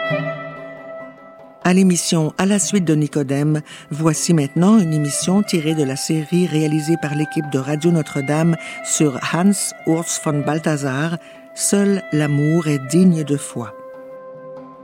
À l'émission À la suite de Nicodème, voici maintenant une émission tirée de la série réalisée par l'équipe de Radio Notre-Dame sur Hans Urs von Balthasar, Seul l'amour est digne de foi.